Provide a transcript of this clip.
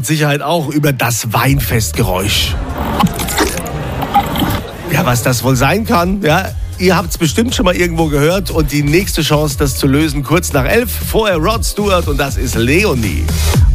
Sicherheit auch über das Weinfestgeräusch. Ja, was das wohl sein kann, ja, ihr habt es bestimmt schon mal irgendwo gehört und die nächste Chance, das zu lösen, kurz nach 11. Vorher Rod Stewart und das ist Leonie.